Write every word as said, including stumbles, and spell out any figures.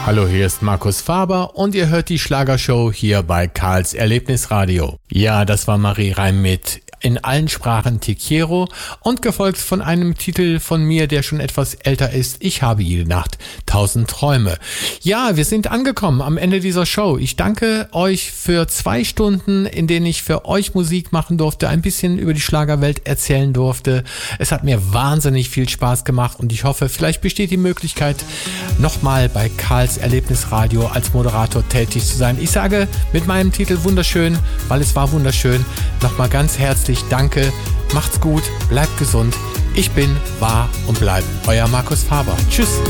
Hallo, hier ist Markus Faber und ihr hört die Schlagershow hier bei Karls Erlebnisradio. Ja, das war Marie Reim mit In allen Sprachen Te quiero und gefolgt von einem Titel von mir, der schon etwas älter ist. Ich habe jede Nacht tausend Träume. Ja, wir sind angekommen am Ende dieser Show. Ich danke euch für zwei Stunden, in denen ich für euch Musik machen durfte, ein bisschen über die Schlagerwelt erzählen durfte. Es hat mir wahnsinnig viel Spaß gemacht und ich hoffe, vielleicht besteht die Möglichkeit, nochmal bei Karls Erlebnisradio als Moderator tätig zu sein. Ich sage mit meinem Titel wunderschön, weil es war wunderschön, nochmal ganz herzlich danke, macht's gut, bleibt gesund. Ich bin, war und bleib euer Markus Faber. Tschüss.